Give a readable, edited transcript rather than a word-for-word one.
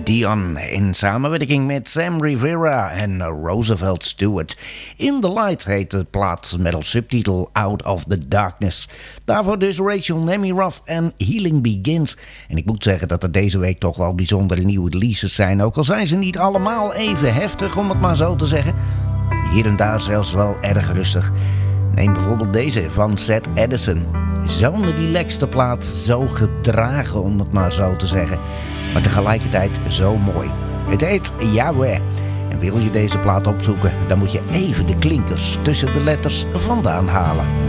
Dion in samenwerking met Sam Rivera en Roosevelt Stewart. In the Light heet de plaat met als subtitel Out of the Darkness. Daarvoor dus Rachel Nemiroff en Healing Begins. En ik moet zeggen dat er deze week toch wel bijzondere nieuwe releases zijn. Ook al zijn ze niet allemaal even heftig, om het maar zo te zeggen. Hier en daar zelfs wel erg rustig. Neem bijvoorbeeld deze van Seth Edison. Zo'n relaxte plaat, zo gedragen om het maar zo te zeggen. Maar tegelijkertijd zo mooi. Het heet Yahweh. En wil je deze plaat opzoeken, dan moet je even de klinkers tussen de letters vandaan halen.